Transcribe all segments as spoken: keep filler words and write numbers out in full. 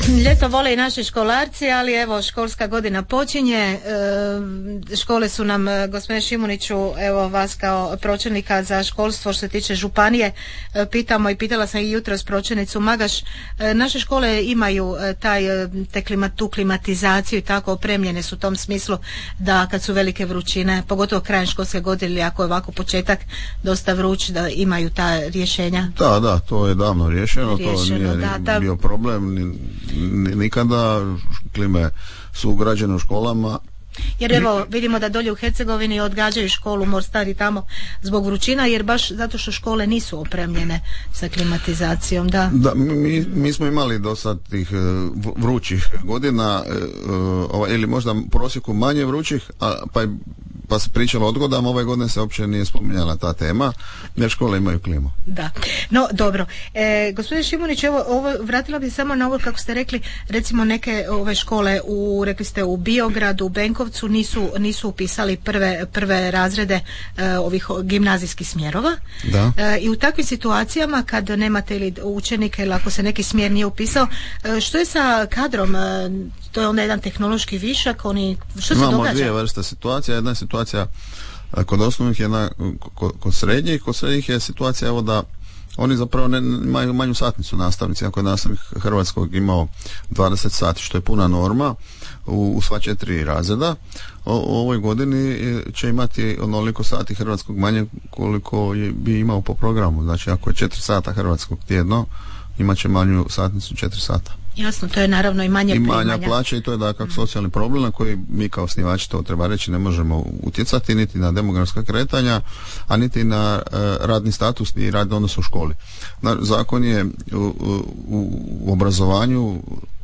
Ljeto vole i naši školarci, ali evo školska godina počinje. E, škole su nam, gospodine Šimuniću, evo vas kao pročelnika za školstvo što se tiče županije, e, pitamo i pitala sam i jutros pročelnicu Magaš, e, naše škole imaju e, taj, te klima, tu klimatizaciju i tako opremljene su u tom smislu da kad su velike vrućine, pogotovo krajem školske godine ili ako je ovako početak dosta vruć, da imaju ta rješenja. Da, da, to je davno riješeno, riješeno to nije da, da. bio problem ni, nikada. Klime su ugrađene u školama. Jer evo vidimo da dolje u Hercegovini odgađaju školu Morstar i tamo zbog vrućina, jer baš zato što škole nisu opremljene sa klimatizacijom. Da, da mi, mi smo imali do sad tih vrućih godina, uh, ili možda u prosjeku manje vrućih, a, pa je pa se pričalo o odgodama, ove godine se uopće nije spominjala ta tema, jer škole imaju klimu. Da, no dobro. E, gospodine Šimunić, evo, ovo, vratila bi samo na ovo kako ste rekli, recimo neke ove škole, u, rekli ste u Biogradu, u Benkovcu, nisu, nisu upisali prve, prve razrede e, ovih gimnazijskih smjerova. Da. E, I u takvim situacijama kad nemate ili učenike ili ako se neki smjer nije upisao, e, što je sa kadrom? E, to je onda jedan tehnološki višak, oni, što se Imamo događa? Imamo dvije vrste situacija, jedna je situacija kod osnovnih, jedna kod, kod srednjih. Kod srednjih je situacija evo da oni zapravo ne, imaju manju satnicu nastavnici. Ako je nastavnik hrvatskog imao dvadeset sati, što je puna norma u, u sva četiri razreda, o, u ovoj godini će imati onoliko sati hrvatskog manje koliko je, bi imao po programu. Znači ako je četiri sata hrvatskog tjedno, imat će manju satnicu četiri sata. Jasno, to je naravno i manje primanja. I manja plaća i to je dakle socijalni problem na koji mi kao osnivači, to treba reći, ne možemo utjecati niti na demografska kretanja, a niti na uh, radni status i radni odnos u školi. Na, zakon je u, u, u obrazovanju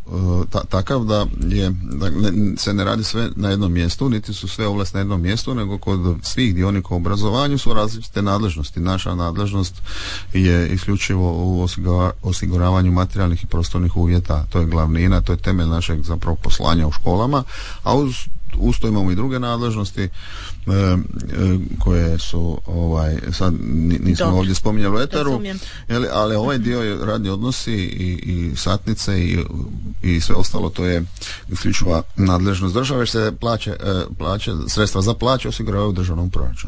Ta, takav da je da ne, se ne radi sve na jednom mjestu, niti su sve ovlasti na jednom mjestu, nego kod svih dionika u obrazovanju su različite nadležnosti. Naša nadležnost je isključivo u osiguravanju materijalnih i prostornih uvjeta. To je glavnina, to je temelj našeg zapravo poslanja u školama, a uz uz to imamo i druge nadležnosti e, e, koje su ovaj sad nismo Dobre. ovdje spominjali u eteru, jeli, ali ovaj dio je radni odnosi i, i satnice i, i sve ostalo, to je isključiva nadležnost države, jer se plaće, e, plaće, sredstva za plaće osiguravaju u državnom proračunu.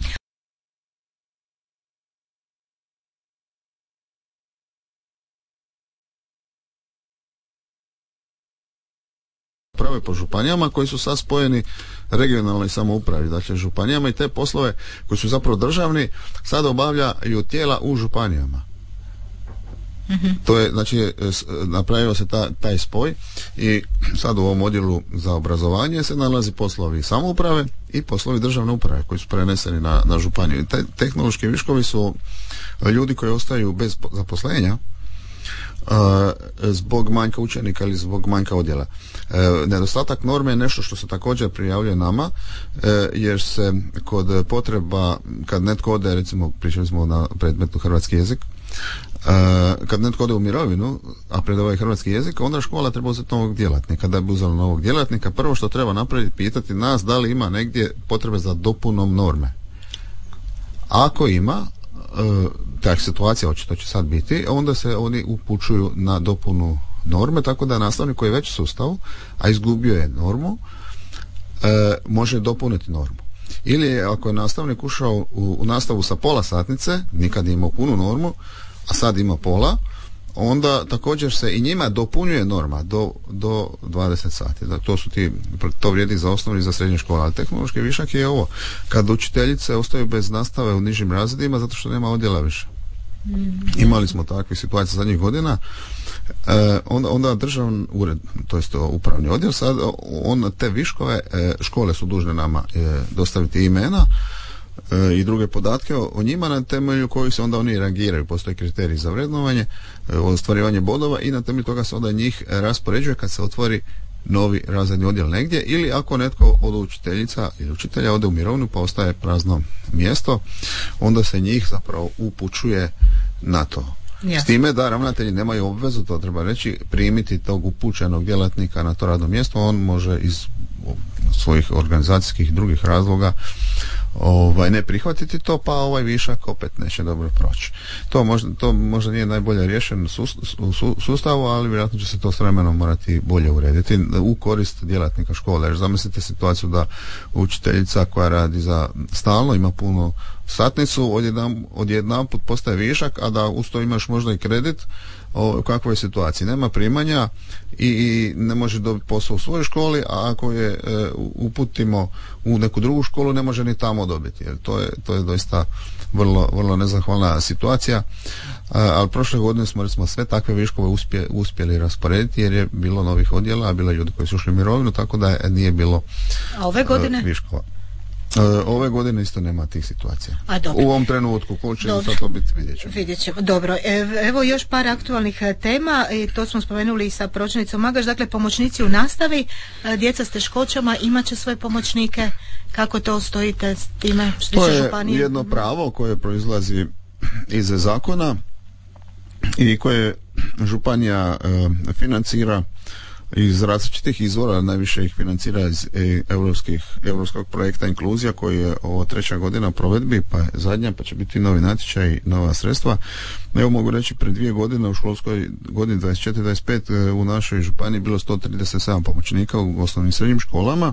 Prave po županijama koji su sad spojeni regionalnoj samoupravi, dakle županijama, i te poslove koji su zapravo državni sad obavljaju tijela u županijama. Mm-hmm. To je, znači, napravio se ta, taj spoj i sad u ovom odjelu za obrazovanje se nalazi poslovi samouprave i poslovi državne uprave koji su preneseni na, na županiju. I te tehnološki viškovi su ljudi koji ostaju bez zaposlenja Uh, zbog manjka učenika ili zbog manjka odjela. Uh, nedostatak norme je nešto što se također prijavljuje nama, uh, jer se kod potreba, kad netko ode, recimo pričali smo na predmetu hrvatski jezik, uh, kad netko ode u mirovinu, a predaje hrvatski jezik, onda škola treba uzeti novog djelatnika. Da bi uzela novog djelatnika, prvo što treba napraviti, pitati nas da li ima negdje potrebe za dopunom norme. Ako ima, uh, tak situacija očito će sad biti, onda se oni upućuju na dopunu norme, tako da nastavnik koji je već u sustavu, a izgubio je normu, e, može dopuniti normu. Ili ako je nastavnik ušao u, u nastavu sa pola satnice, nikad je imao punu normu, a sad ima pola, onda također se i njima dopunjuje norma do, do dvadeset sati. Da, to su ti, to vrijedi za osnovne i za srednje škole, ali tehnološki višak je ovo, kad učiteljice ostaju bez nastave u nižim razredima zato što nema odjela više. Mm. Imali smo takve situacije zadnjih godina, e, onda, onda državni ured, to jest upravni odjel, sad on te viškove, e, škole su dužne nama e, dostaviti imena e, i druge podatke o, o njima, na temelju kojih se onda oni reagiraju. Postoje kriteriji za vrednovanje, e, ostvarivanje bodova, i na temelju toga se onda njih raspoređuje kad se otvori novi razredni odjel negdje, ili ako netko od učiteljica ili učitelja ode u mirovinu pa ostaje prazno mjesto, onda se njih zapravo upućuje na to. Yes. S time da ravnatelji nemaju obvezu, to treba reći, primiti tog upućenog djelatnika na to radno mjesto. On može iz svojih organizacijskih i drugih razloga ovaj, ne prihvatiti to, pa ovaj višak opet neće dobro proći. To možda, to možda nije najbolje riješeno u sustavu, ali vjerojatno će se to s vremenom morati bolje urediti u korist djelatnika škole. Jer zamislite situaciju da učiteljica koja radi za stalno, ima puno satnicu, odjednom, odjednom put postaje višak, a da uz to imaš možda i kredit, o kakvoj situaciji. Nema primanja i, i ne može dobiti posao u svojoj školi, a ako je e, uputimo u neku drugu školu, ne može ni tamo dobiti. Jer to je, to je doista vrlo, vrlo nezahvalna situacija. A, ali prošle godine smo recimo sve takve viškove uspje, uspjeli rasporediti, jer je bilo novih odjela, bilo ljudi koji su ušli u mirovinu, tako da je, nije bilo a ove godine? E, viškova. Ove godine isto nema tih situacija. A, u ovom trenutku, ko će sad to biti, vidjet ćemo. Vidjet ćemo. Dobro, evo još par aktualnih tema i to smo spomenuli sa pročelnicom Magaš, dakle pomoćnici u nastavi, djeca s teškoćama imat će svoje pomoćnike, kako to stojite s time? To je županije? Jedno pravo koje proizlazi iz zakona i koje županija e, financira iz različitih izvora, najviše ih financira iz europskih, europskog projekta Inkluzija koji je ovo treća godina provedbi, pa je zadnja, pa će biti novi natječaj i nova sredstva. Evo mogu reći, pred dvije godine u školskoj godini dvadeset četiri dvadeset pet u našoj županiji bilo sto trideset sedam pomoćnika u osnovnim i srednjim školama,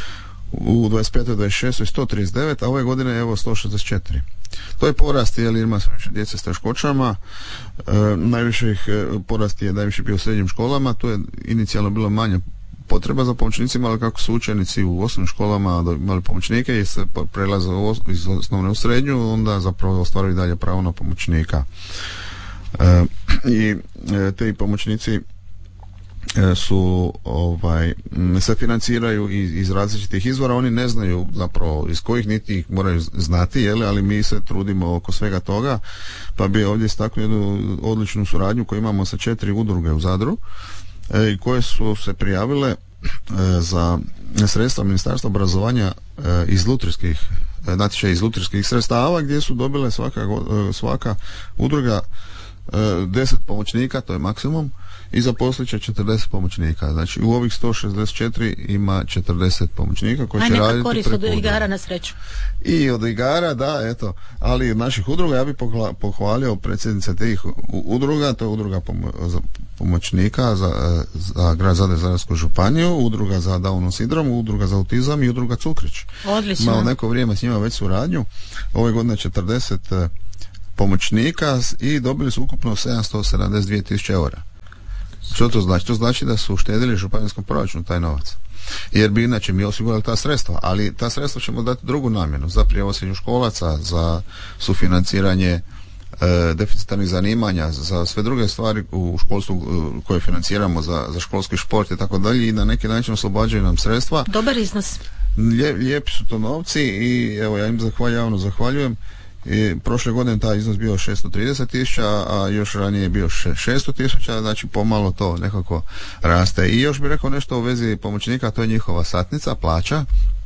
u dvadeset pet dvadeset šest sto trideset devet, a ove godine evo sto šezdeset četiri. To je porast, jer ima sve više djece s teškoćama, e, najviše ih porast je najviše bio u srednjim školama, tu je inicijalno bilo manja potreba za pomoćnicima, ali kako su učenici u osnovnim školama imali pomoćnike i se prelaze iz osnovne u srednju, onda zapravo ostvaruju dalje pravo na pomoćnika. E, I e, te pomoćnici su ovaj se financiraju iz, iz različitih izvora, oni ne znaju zapravo iz kojih, niti ih moraju znati, jel, ali mi se trudimo oko svega toga, pa bi ovdje istaknuo jednu odličnu suradnju koju imamo sa četiri udruge u Zadru e, i koje su se prijavile e, za sredstva Ministarstva obrazovanja e, iz lutrijskih e, natječaja iz lutrijskih sredstava, gdje su dobile svaka, e, svaka udruga e, deset pomoćnika, to je maksimum, i zaposlit će četrdeset pomoćnika. Znači u ovih sto šezdeset četiri ima četrdeset pomoćnika koji će raditi preko korist od igara na sreću. I od igara, da, eto, ali od naših udruga ja bih pohvalio predsjednice tih udruga, to je udruga pomo- za pomoćnika za, za grad Zadar, Zadarsku županiju, udruga za Downov sindrom, udruga za autizam i udruga Cukrić. Odlično. Imamo neko vrijeme s njima već suradnju. Ove godine četrdeset pomoćnika i dobili su ukupno sedamsto sedamdeset dvije tisuće eura. Što to znači? To znači da su uštedili županijskom proračunu taj novac. Jer bi inače mi osigurali ta sredstva, ali ta sredstva ćemo dati drugu namjenu, za prijevoz srednjoškolaca, za sufinanciranje e, deficitarnih zanimanja, za sve druge stvari u školstvu e, koje financiramo, za, za školski šport i tako dalje, i na neki način oslobađaju nam sredstva. Dobar iznos. Lije, lijepi su to novci i evo ja im zahvaljujem, javno zahvaljujem. I prošle godine taj iznos bio šesto trideset tisuća, a još ranije je bio šesto tisuća, znači pomalo to nekako raste. I još bih rekao nešto u vezi pomoćnika, to je njihova satnica, plaća.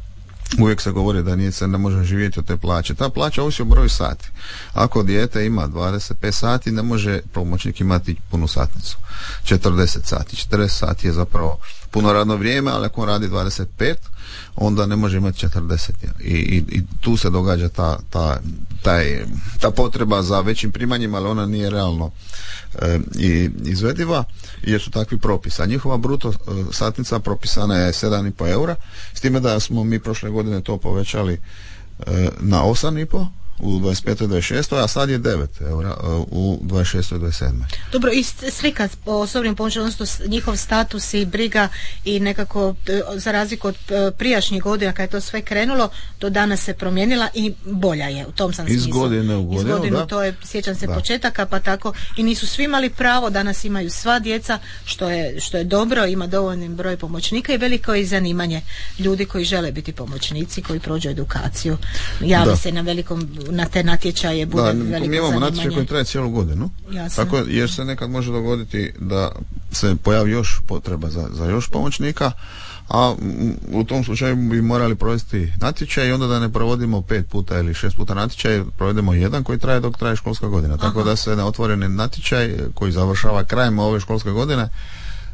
Uvijek se govori da nije se ne može živjeti od te plaće. Ta plaća ovisi o broju sati. Ako dijete ima dvadeset pet sati, ne može pomoćnik imati punu satnicu. četrdeset sati. četrdeset sati je zapravo puno radno vrijeme, ali ako on radi dvadeset pet, onda ne može imati četrdeset. I, i, i tu se događa ta, ta, taj, ta potreba za većim primanjima, ali ona nije realno e, i izvediva, jer su takvi propisi. A njihova bruto e, satnica propisana je sedam i pol eura, s time da smo mi prošle godine to povećali e, na osam i pol u dvadeset petoj dvadeset šestoj, a sad je devet eura u dvadeset šestoj dvadeset sedmoj. Dobro, i slika o osobnim pomoćima, odnosno njihov status i briga i nekako za razliku od prijašnjih godina kad je to sve krenulo, do danas se promijenila i bolja je, u tom sam iz smislu. Godine u godinu, iz godinu, da. To je, sjećam se da. početaka, pa tako i nisu svi imali pravo, danas imaju sva djeca, što je, što je dobro, ima dovoljni broj pomoćnika i veliko je zanimanje ljudi koji žele biti pomoćnici, koji prođu edukaciju. Javi se na velikom, na te natječaje bude da, veliko mi imamo zanimanje. natječaj koji traje cijelu godinu. Jasno. Tako, jer se nekad može dogoditi da se pojavi još potreba za, za još pomoćnika, a u tom slučaju bi morali provesti natječaj i onda da ne provodimo pet puta ili šest puta natječaj, provedemo jedan koji traje dok traje školska godina. Tako Aha. da se na otvoreni natječaj koji završava krajem ove školske godine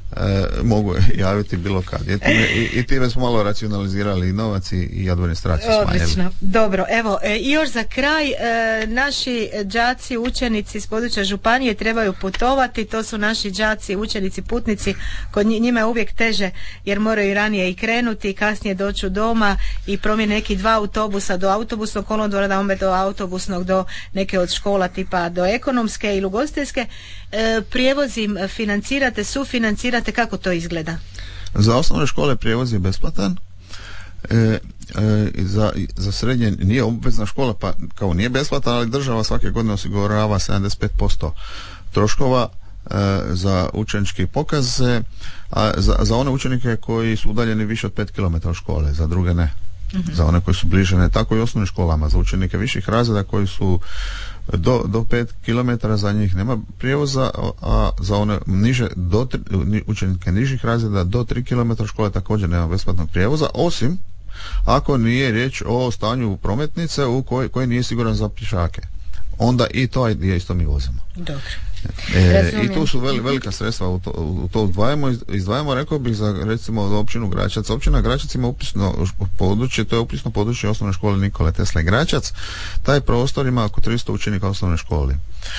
E, mogu javiti bilo kad. I time, i, i time smo malo racionalizirali i novac i, i administraciju smanjili. Odlično, dobro. Evo, e, i još za kraj, e, naši đaci, učenici iz područja županije trebaju putovati, to su naši đaci, učenici, putnici, kod njima je uvijek teže jer moraju ranije i krenuti i kasnije doći doma i promjene neki dva autobusa do autobusnog kolodvora, da do autobusnog do neke od škola tipa do ekonomske ili ugostiteljske. E, prijevoz im financirate, sufinancirate, kako to izgleda? Za osnovne škole prijevoz je besplatan. E, e, za, za srednje nije obvezna škola, pa kao nije besplatan, ali država svake godine osigurava sedamdeset pet posto troškova e, za učenički pokaz, a za, za one učenike koji su udaljeni više od pet kilometara od škole, za druge ne. Mm-hmm. Za one koji su bliže ne, tako i osnovnim školama. Za učenike viših razreda koji su do, do pet kilometara za njih nema prijevoza, a za one niže, do tri, učenike nižih razreda do tri kilometra škole također nema besplatnog prijevoza, osim ako nije riječ o stanju prometnice u kojoj koji nije siguran za pješake. Onda i to je isto mi vozimo. Dobro. E, I tu su vel, velika sredstva u to, u to izdvajamo, izdvajamo, rekao bih za recimo općinu Gračac. Općina Gračac ima upisno područje, to je upisno područje osnovne škole Nikole Tesle Gračac. Taj prostor ima oko tristo učenika osnovne škole.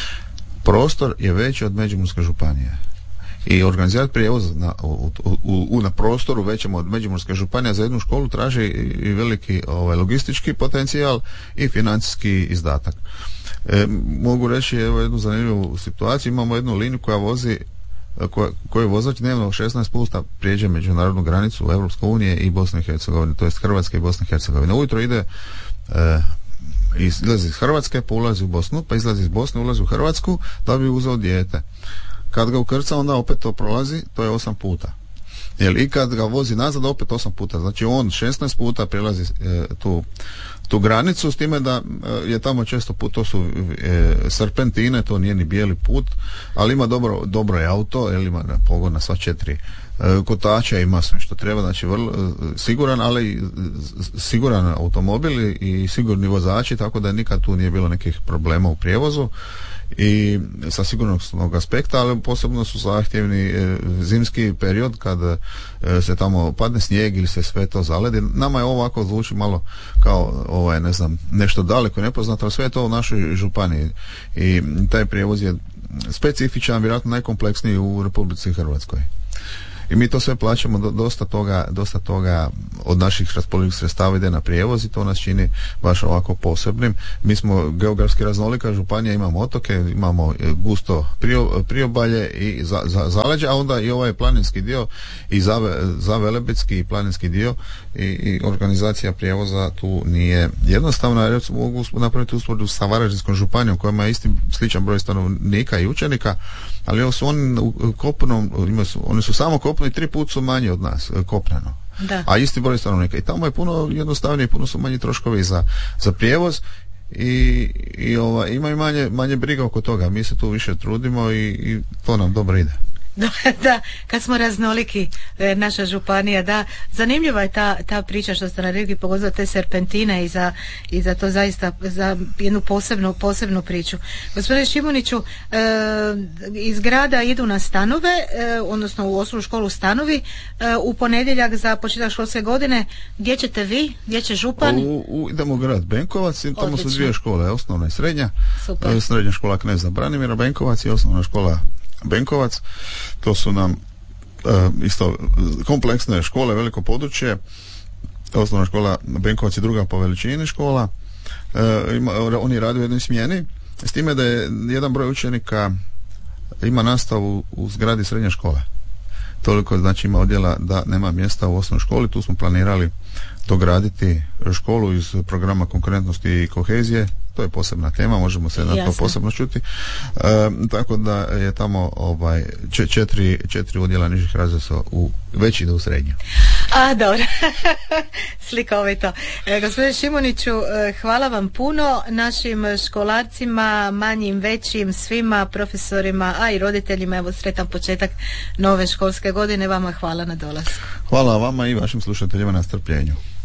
Prostor je veći od Međimurske županije. I organizirati prijevoz na, u, u, u, na prostoru većem od Međimurske županije za jednu školu traži i veliki ovaj, logistički potencijal i financijski izdatak. E, mogu reći evo jednu zanimljivu situaciju. Imamo jednu liniju koja vozi koja, koju vozač dnevno šesnaest puta prijeđe međunarodnu granicu Europske unije i Bosne i Hercegovine, to jest Hrvatske i Bosne i Hercegovine. Ujutro ide e, izlazi iz Hrvatske, pa ulazi u Bosnu, pa izlazi iz Bosne, ulazi u Hrvatsku da bi uzeo dijete. Kad ga ukrca, onda opet to prolazi, to je osam puta. Jer i kad ga vozi nazad, opet osam puta. Znači on šesnaest puta prelazi e, tu tu granicu, s time da je tamo često put, to su e, serpentine, to nije ni bijeli put, ali ima dobro, dobro je auto, jer ima pogon na sva četiri e, kotača, ima sve što treba, znači vrlo e, siguran, ali siguran automobil i sigurni vozači, tako da nikad tu nije bilo nekih problema u prijevozu i sa sigurnosnog aspekta, ali posebno su zahtjevni e, zimski period kad e, se tamo padne snijeg ili se sve to zaledi. Nama je ovo ovako zvuči malo kao ovaj, ne znam, nešto daleko nepoznato, ali sve je to u našoj županiji i taj prijevoz je specifičan, vjerojatno najkompleksniji u Republici Hrvatskoj. I mi to sve plaćamo, do, dosta toga, dosta toga od naših raspoloživih sredstava ide na prijevoz i to nas čini baš ovako posebnim. Mi smo geografski raznolika županija, imamo otoke, imamo gusto prio, priobalje i za, za, zaleđe, a onda i ovaj planinski dio i za, za velebitski planinski dio i, i organizacija prijevoza tu nije jednostavna. Recimo, mogu napraviti usporedbu sa Varaždinskom županijom koja ima isti sličan broj stanovnika i učenika, ali ovo su oni u kopnom, oni su samo kopno i tri put su manji od nas kopneno, da. A isti broj stanovnika i tamo je puno jednostavnije, puno su manji troškovi za, za prijevoz i, i ova, ima i manje, manje briga oko toga, mi se tu više trudimo i, i to nam dobro ide. Da, kad smo raznoliki, naša županija, da, zanimljiva je ta, ta priča što ste naredili, pogotovo te serpentine i za, i za to zaista za jednu posebnu, posebnu priču. Gospodine Šimuniću, e, iz grada idu na stanove, e, odnosno u osnovnu školu stanovi, e, u ponedjeljak za početak školske godine. Gdje ćete vi? Gdje će župan? U, u, idemo u grad Benkovac i tamo Odlično. Su dvije škole, osnovna i srednja. Super. Srednja škola Kneza Branimira Benkovac i osnovna škola Benkovac. To su nam uh, isto kompleksne škole, veliko područje. Osnovna škola Benkovac je druga po veličini škola. Uh, ima, oni rade u jednoj smjeni, s time da je jedan broj učenika ima nastavu u zgradi srednje škole. Toliko znači ima odjela da nema mjesta u osnovnoj školi. Tu smo planirali dograditi školu iz programa konkurentnosti i kohezije. To je posebna tema, možemo se na to posebno čuti. E, tako da je tamo ovaj, četiri, četiri odjela nižih razreda su u veći do u srednju. A, dobro. Slikovito. E, gospodine Šimuniću, e, hvala vam puno, našim školarcima, manjim, većim, svima, profesorima, a i roditeljima. Evo, sretan početak nove školske godine. Vama hvala na dolasku. Hvala vama i vašim slušateljima na strpljenju.